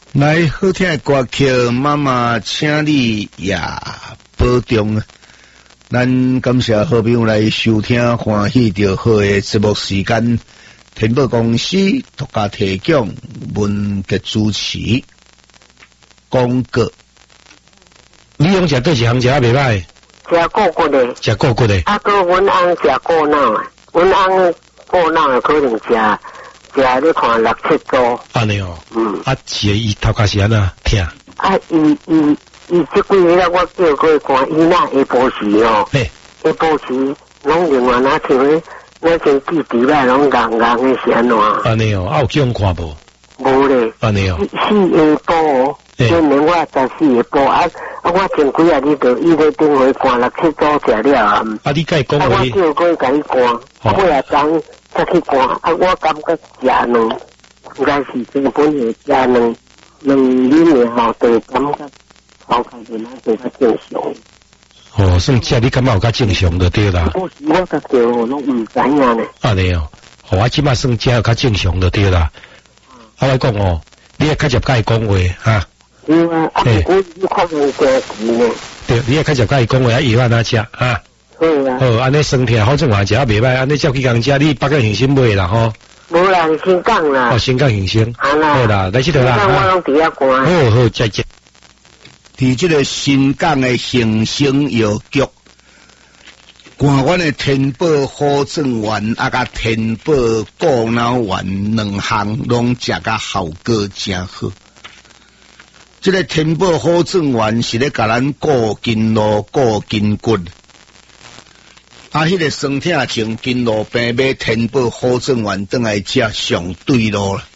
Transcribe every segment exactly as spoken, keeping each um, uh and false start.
来，好听的歌曲，妈妈，请你也保重啊！咱感谢好朋友来收听欢喜就好的节目时间，天宝公司独家提供，文杰主持。广告， 你用食倒一项食啊袂歹， 食过骨的， 食过骨的。 啊，个阮翁食过脑啊，阮翁过脑可能食食你看六七组。安尼哦，嗯，啊，是伊头壳是安那疼。 啊，伊伊伊即几日我叫佢看，伊那下晡时哦，下晡时拢另外那像迄那像弟弟啦，拢硬硬的是安怎？ 安尼哦，啊有叫人看无？ 无咧。安尼哦。四下晡，今年我十四下晡啊啊！我前几日你就伊咧顶回看六七组食了啊。啊， 你甲伊讲话？ 啊，我叫佢甲伊看，尾下当再去看，啊，我感觉食两，应该是根本是食两两厘米吼，就感觉。好看的那个较正常。 哦，算食你感觉有较正常就对啦。 我我甲叫我拢唔知影呢。 安尼哦，好我即马算食有较正常就对啦。啊，我讲哦，你也较接甲伊讲话哈。 对啊，啊，我你看人家钱呢。 对，你也较接甲伊讲话，啊，药安怎食啊？ 对啊。 好，安尼身体好正话食啊袂歹，安尼照几工食，你北个行心买啦吼。 无啦，先讲啦。 哦，先讲行心。 好啦。 好啦，来佚佗啦。 我拢伫遐看。 好好，再见。 伫这个新港的恒生药局，官员的天宝好正丸啊，甲天宝固脑丸两项拢食甲效果真好。这个天宝好正丸是咧甲咱固筋络、固筋骨，啊，迄个酸痛症、筋络病买天宝好正丸转来食上对路啦。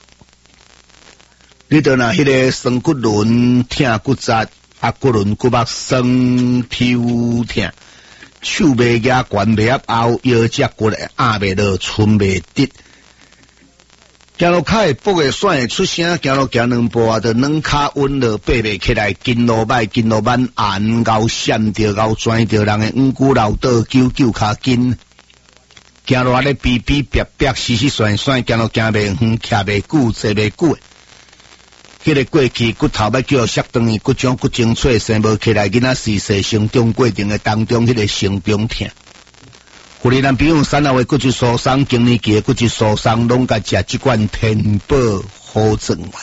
你着若迄个酸骨轮、疼骨折、啊骨轮骨膜酸、抽疼、手袂夹、关袂合后、腰脊骨诶压袂落、寸袂直，行路脚会跛会甩会出声，行路行两步啊，着软脚稳落爬袂起来，筋络歹、筋络慢、眼咬闪着、咬转着，人诶五骨老倒、九九骹筋，行路啊咧逼逼逼逼、死死甩甩，行路行袂远、徛袂久、坐袂久。迄个过去骨头要叫摔断去，骨种骨精粹生无起来，囡仔时势成长过程的当中，迄个成长疼。互你咱比如产后的骨质疏松、更年期的骨质疏松，拢甲食即款天宝好正丸。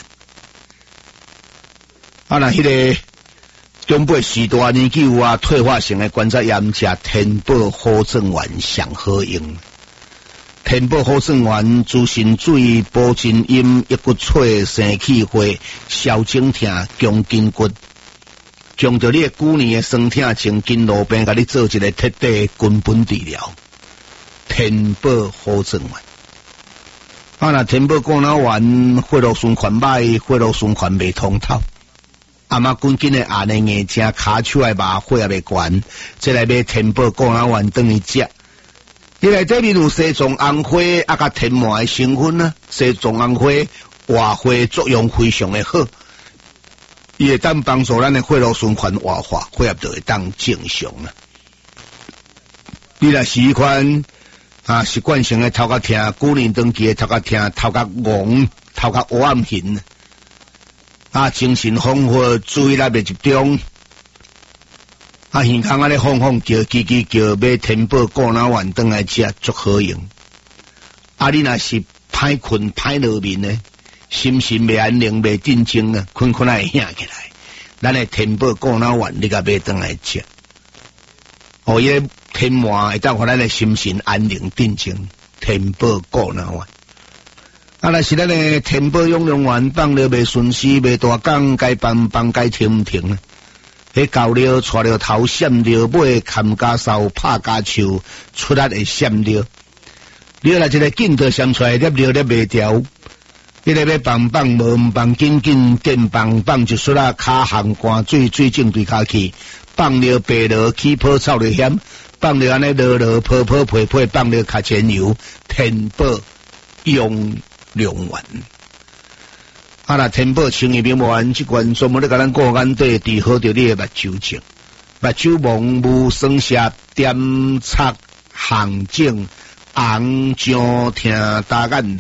啊，那迄个中辈时大年纪有啊退化性的关节炎，食天宝好正丸上好用。天宝好正丸，滋肾水、补真阴、益骨髓、生气血、消肿疼、强筋骨，将着你的旧年的酸痛症、筋络病，甲你做一个彻底根本治疗。天宝好正丸，啊，那天宝固脑丸，血路循环歹，血路循环袂通透，阿妈滚紧的眼的眼睛、骹手的麻血也袂悬，再来买天宝固脑丸等于食。伊内底面有西藏红花啊，甲天麻的成分啊，西藏红花活血作用非常的好，伊会当帮助咱的血路循环活化，血液就会当正常啊。你若是款啊习惯性的头壳疼，古年长期的头壳疼，头壳戆，头壳黑暗形，啊精神恍惚，注意力袂集中。啊，耳孔啊咧晃晃叫，叽叽叫，买天宝固脑丸转来食，足好用。啊，你若是歹困、歹落眠呢，心神袂安宁、袂镇静啊，困困啊会醒起来，咱的天宝固脑丸你甲买转来食，哦，伊个天麻会当互咱的心神安宁镇静。天宝固脑丸，啊，若是咱的天宝养龙丸放了袂顺时、袂大讲，该放放该停毋停啊？迄搞了、带了头、闪了尾、砍家梢、拍家手、出力会闪了。你若一个劲头闪出来，粒了粒袂调。你个要放放无毋放紧紧，电放放就出啦，骹行汗水水正对骹去，放了白落起泡臭了险，放了安尼落落泡泡配配，放了卡钱油，天宝用两丸。啊！那天宝清液面丸即款专门咧甲咱顾眼底治好着你诶目睭症、目睭蒙雾、酸涩、点擦、红肿、红肿、疼、打眼、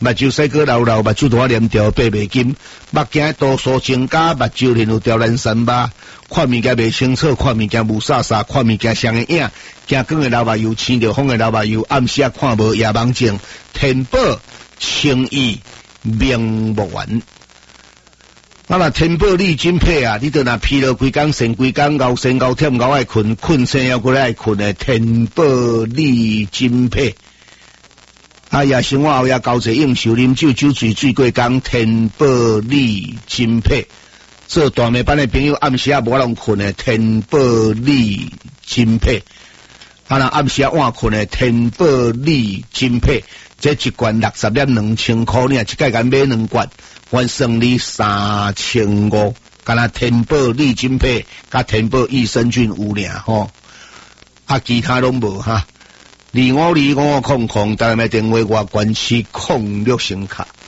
目睭细个流流，目睭大黏条八袂金，目镜度数增加，目睭面有条蓝山疤，看物件袂清楚，看物件雾煞煞，看物件像个影，行光的老目油，青着风的老目油，暗时啊看无夜盲症，天宝清意明目丸。啊那天宝利金配啊，你着若疲劳规工、神规工、熬神熬忝、熬爱困、困醒还过来爱困的天宝利金配。啊夜生活后夜交济应酬啉酒酒醉醉过工，天宝利金配。做大妹班的朋友暗时啊无能困的天宝利金配。啊那暗时啊晚困的天宝利金配。这一罐六十粒两千块，你啊一盖敢买两罐，我算你三千五。敢若天宝利金配，甲天宝益生菌有俩吼，啊其他拢无哈。二五二五空空，台湾的电话我关系空六星卡。